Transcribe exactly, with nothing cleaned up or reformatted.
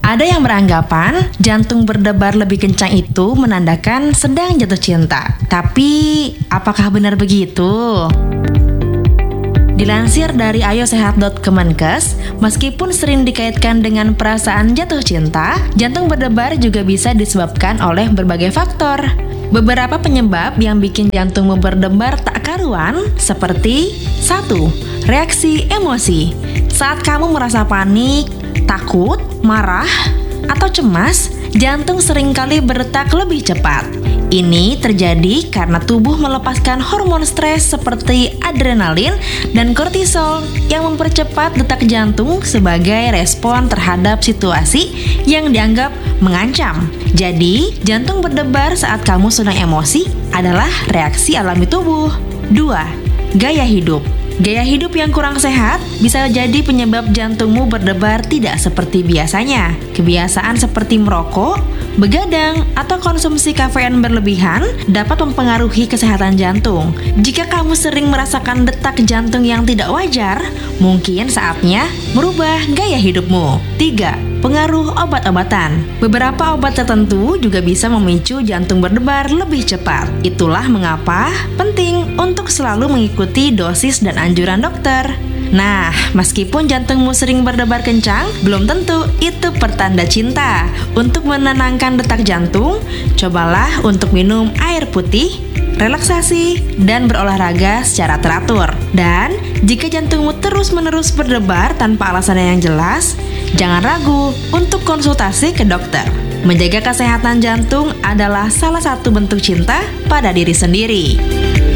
Ada yang beranggapan jantung berdebar lebih kencang itu menandakan sedang jatuh cinta. Tapi, apakah benar begitu? Dilansir dari ayo sehat dot kemenkes, meskipun sering dikaitkan dengan perasaan jatuh cinta, jantung berdebar juga bisa disebabkan oleh berbagai faktor. Beberapa penyebab yang bikin jantungmu berdebar tak karuan seperti satu. Reaksi emosi. Saat kamu merasa panik, takut, marah, atau cemas, jantung seringkali berdetak lebih cepat. Ini terjadi karena tubuh melepaskan hormon stres seperti adrenalin dan kortisol yang mempercepat detak jantung sebagai respon terhadap situasi yang dianggap mengancam. Jadi, jantung berdebar saat kamu sedang emosi adalah reaksi alami tubuh. Dua. Gaya hidup. Gaya hidup yang kurang sehat bisa jadi penyebab jantungmu berdebar tidak seperti biasanya. Kebiasaan seperti merokok, begadang, atau konsumsi kafein berlebihan dapat mempengaruhi kesehatan jantung. Jika kamu sering merasakan detak jantung yang tidak wajar, mungkin saatnya merubah gaya hidupmu. Tiga. Pengaruh obat-obatan. Beberapa obat tertentu juga bisa memicu jantung berdebar lebih cepat. Itulah mengapa penting untuk selalu mengikuti dosis dan anjuran dokter. Nah, meskipun jantungmu sering berdebar kencang, belum tentu itu pertanda cinta. Untuk menenangkan detak jantung, cobalah untuk minum air putih, relaksasi, dan berolahraga secara teratur. Dan jika jantungmu terus-menerus berdebar tanpa alasan yang jelas, jangan ragu untuk konsultasi ke dokter. Menjaga kesehatan jantung adalah salah satu bentuk cinta pada diri sendiri.